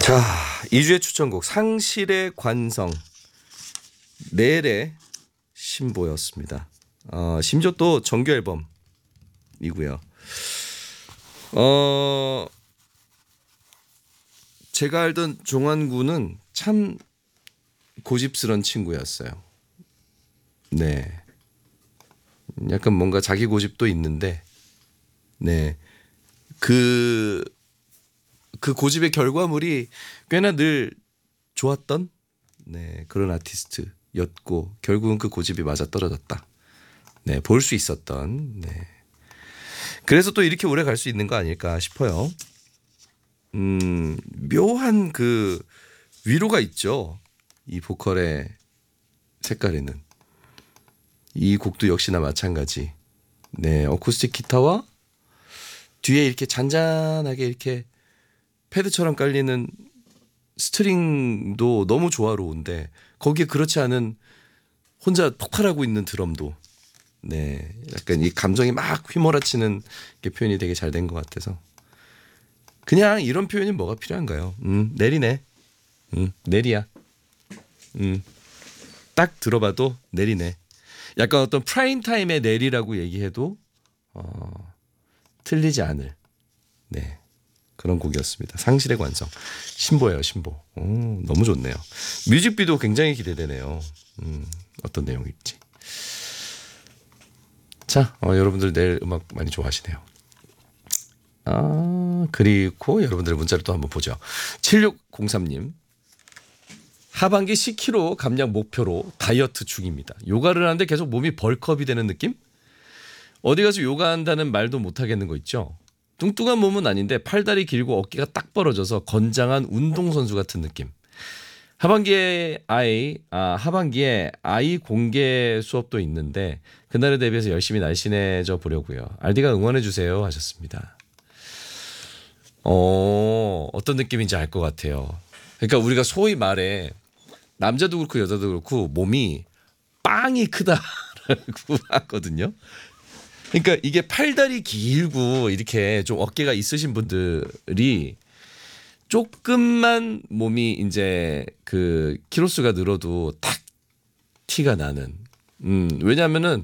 자, 2주의 추천곡 상실의 관성 넬의 신보였습니다. 심지어 또 정규 앨범이고요. 제가 알던 종환군은 참 고집스런 친구였어요. 네, 약간 뭔가 자기 고집도 있는데, 네, 그 고집의 결과물이 꽤나 늘 좋았던 그런 아티스트였고 결국은 그 고집이 맞아 떨어졌다. 네, 볼 수 있었던. 네. 그래서 또 이렇게 오래 갈 수 있는 거 아닐까 싶어요. 묘한 그 위로가 있죠. 이 보컬의 색깔에는. 이 곡도 역시나 마찬가지. 네, 어쿠스틱 기타와 뒤에 이렇게 잔잔하게 이렇게 패드처럼 깔리는 스트링도 너무 조화로운데 거기에 그렇지 않은 혼자 폭발하고 있는 드럼도 네, 약간 이 감정이 막 휘몰아치는 게 표현이 되게 잘 된 것 같아서 그냥 이런 표현이 뭐가 필요한가요? 내리네. 내리야. 딱 들어봐도 내리네. 약간 어떤 프라임 타임의 내리라고 얘기해도 틀리지 않을 네. 그런 곡이었습니다. 상실의 관성. 신보예요, 신보. 너무 좋네요. 뮤직비디오 굉장히 기대되네요. 어떤 내용일지. 자, 여러분들 내일 음악 많이 좋아하시네요. 그리고 여러분들의 문자를 또 한번 보죠. 7603님. 하반기 10kg 감량 목표로 다이어트 중입니다. 요가를 하는데 계속 몸이 벌크업이 되는 느낌? 어디 가서 요가한다는 말도 못하겠는 거 있죠? 뚱뚱한 몸은 아닌데 팔다리 길고 어깨가 딱 벌어져서 건장한 운동선수 같은 느낌. 하반기에 아이 공개 수업도 있는데 그날에 대비해서 열심히 날씬해져 보려고요. 알디가 응원해 주세요 하셨습니다. 어떤 느낌인지 알 것 같아요. 그러니까 우리가 소위 말해 남자도 그렇고 여자도 그렇고 몸이 빵이 크다라고 하거든요. 그러니까 이게 팔다리 길고 이렇게 좀 어깨가 있으신 분들이 조금만 몸이 이제 그 키로수가 늘어도 딱 티가 나는. 왜냐하면은